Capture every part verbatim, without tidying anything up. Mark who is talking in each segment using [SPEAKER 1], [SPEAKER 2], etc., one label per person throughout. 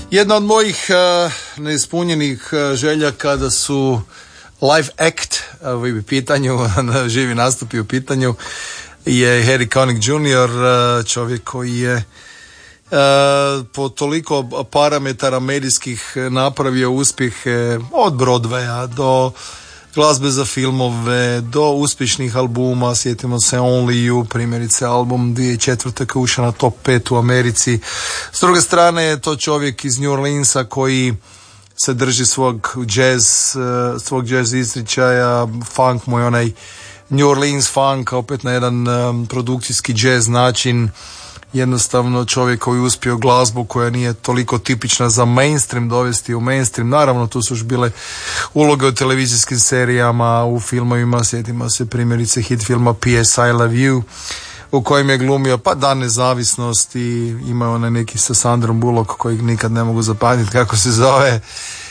[SPEAKER 1] Jedna od mojih uh, neispunjenih uh, želja kada su live act uh, u pitanju, živi nastupi u pitanju, je Harry Connick junior, uh, čovjek koji je uh, po toliko parametara medijskih napravio uspjehe od Broadwaya do glazbe za filmove, do uspješnih albuma. Sjetimo se Only You, primjerice album dvije tisuće četvrte koji je ušao na top pet u Americi. S druge strane je to čovjek iz New Orleansa koji se drži svog jazz, svog jazz izričaja, funk mu je onaj New Orleans funk, opet na jedan um, produkcijski jazz način. Jednostavno čovjek koji je uspio glazbu koja nije toliko tipična za mainstream dovesti u mainstream. Naravno tu su još bile uloge u televizijskim serijama, u filmovima, sjetimo se primjerice hit filma P S I Love You u kojem je glumio pa Dan nezavisnosti, imao onaj neki sa Sandrom Bullock kojeg nikad ne mogu zapamtiti kako se zove.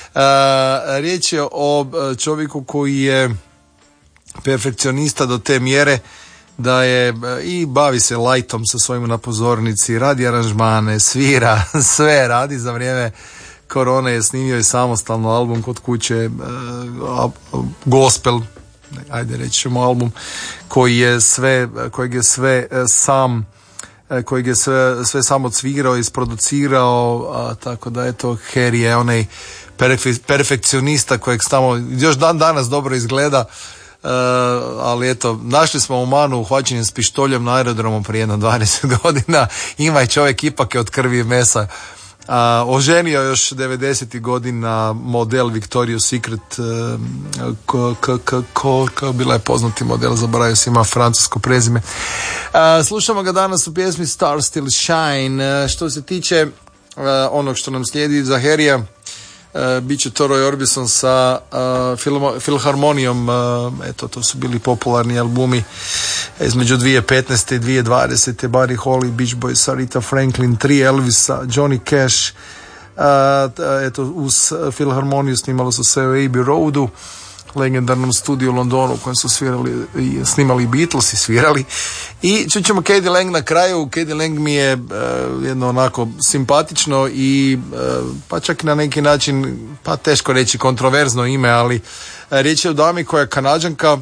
[SPEAKER 1] A, riječ je o čovjeku koji je perfekcionista do te mjere da je i bavi se lightom sa svojim na pozornici, radi aranžmane, svira, sve radi. Za vrijeme korone je snimio i samostalno album kod kuće, uh, gospel, ajde reći ćemo album, koji je sve, kojeg je sve sam, kojeg je sve, sve sam odsvirao, isproducirao, a, tako da eto, Harry je onaj perfe, perfekcionista kojeg tamo još dan danas dobro izgleda. Uh, ali eto, našli smo u Manu uhvaćenjem s pištoljem na aerodromu prije jedno dvadeset godina. Ima i čovjek ipak je od krvi i mesa. Uh, oženio još devedesetih godina model Victoria's Secret, uh, ko, ko, ko, ko, ko bila je poznati model, zaboravio se, ima francusko prezime. Uh, slušamo ga danas u pjesmi Stars Still Shine. Uh, što se tiče uh, onog što nam slijedi za Harryja, Uh, bit će to Roy Orbison sa uh, filmo, Filharmonijom. Uh, eto, to su bili popularni albumi između dvije tisuće petnaeste i dvije tisuće dvadesete. Buddy Holly, Beach Boys, Aretha Franklin, tri Elvisa, Johnny Cash. Uh, eto, uz Filharmoniju snimalo su se u Abbey Roadu, legendarnom studiju u Londonu u kojem su svirali i snimali Beatles i svirali. I čućemo K.D. Lang na kraju. K.D. Lang mi je uh, jedno onako simpatično i uh, pa čak na neki način, pa teško reći kontroverzno ime, ali uh, riječ je o dami koja je Kanađanka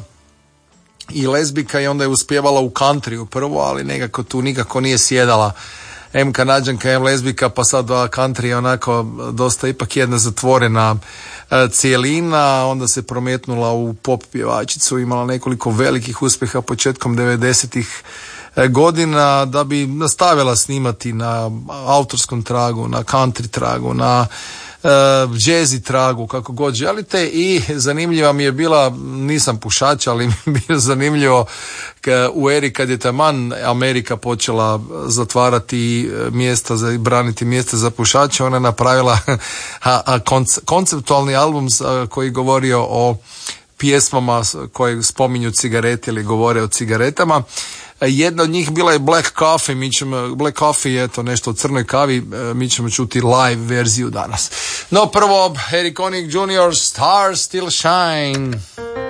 [SPEAKER 1] i lezbika i onda je uspjevala u countryu prvo, ali nekako tu nikako nije sjedala. Em Kanađanka, em lezbika, pa sad country je onako dosta ipak jedna zatvorena cijelina, onda se prometnula u pop pjevačicu, imala nekoliko velikih uspjeha početkom devedesetih godina, da bi nastavila snimati na autorskom tragu, na country tragu, na uh, jazzy tragu, kako god želite. I zanimljiva mi je bila, nisam pušač, ali mi je bilo zanimljivo u eri kad je taman Amerika počela zatvarati mjesta, za, braniti mjesta za pušače, ona je napravila a, a konce, konceptualni album koji govorio o pjesmama koje spominju cigarete ili govore o cigaretama. Jedna od njih bila je Black Coffee, mi ćemo, Black Coffee je to nešto o crnoj kavi, mi ćemo čuti live verziju danas. No prvo, Harry Connick junior, Stars Still Shine.